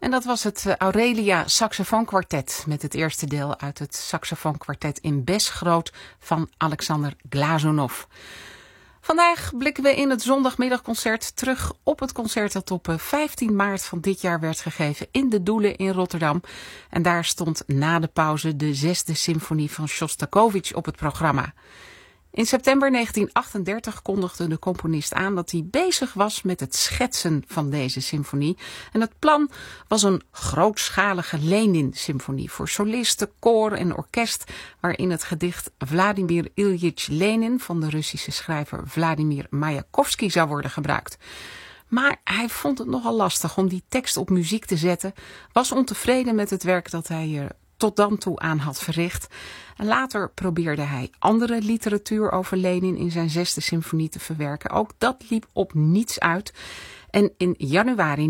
En dat was het Aurelia Saxofoonkwartet met het eerste deel uit het Saxofoonkwartet in Besgroot van Alexander Glazunov. Vandaag blikken we in het zondagmiddagconcert terug op het concert dat op 15 maart van dit jaar werd gegeven in de Doelen in Rotterdam. En daar stond na de pauze de 6e symfonie van Sjostakovich op het programma. In september 1938 kondigde de componist aan dat hij bezig was met het schetsen van deze symfonie. En het plan was een grootschalige Lenin-symfonie voor solisten, koor en orkest, waarin het gedicht Vladimir Iljitj Lenin van de Russische schrijver Vladimir Mayakovsky zou worden gebruikt. Maar hij vond het nogal lastig om die tekst op muziek te zetten, was ontevreden met het werk dat hij er tot dan toe aan had verricht. En later probeerde hij andere literatuur over Lenin in zijn 6e symfonie te verwerken. Ook dat liep op niets uit. En in januari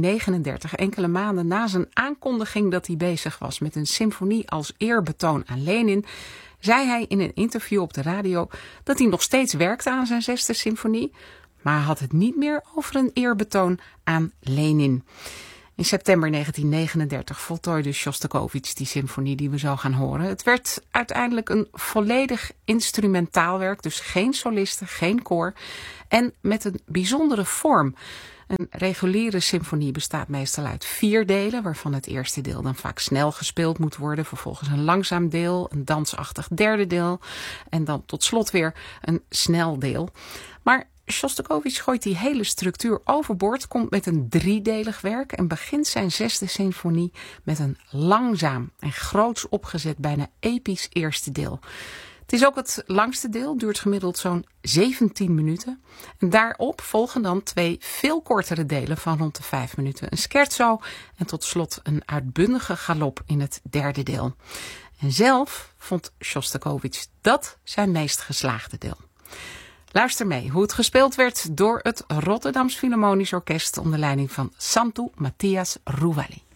1939, enkele maanden na zijn aankondiging dat hij bezig was met een symfonie als eerbetoon aan Lenin, zei hij in een interview op de radio dat hij nog steeds werkte aan zijn 6e symfonie, maar had het niet meer over een eerbetoon aan Lenin. In september 1939 voltooide Sjostakovich die symfonie die we zo gaan horen. Het werd uiteindelijk een volledig instrumentaal werk, dus geen solisten, geen koor en met een bijzondere vorm. Een reguliere symfonie bestaat meestal uit 4 delen, waarvan het eerste deel dan vaak snel gespeeld moet worden, vervolgens een langzaam deel, een dansachtig derde deel en dan tot slot weer een snel deel. Maar Sjostakovich gooit die hele structuur overboord, komt met een 3-delig werk en begint zijn 6e symfonie met een langzaam en groots opgezet, bijna episch eerste deel. Het is ook het langste deel, duurt gemiddeld zo'n 17 minuten. En daarop volgen dan 2 veel kortere delen van rond de 5 minuten. Een scherzo en tot slot een uitbundige galop in het 3e deel. En zelf vond Sjostakovich dat zijn meest geslaagde deel. Luister mee hoe het gespeeld werd door het Rotterdams Philharmonisch Orkest onder leiding van Santu Matthias Rouvaly.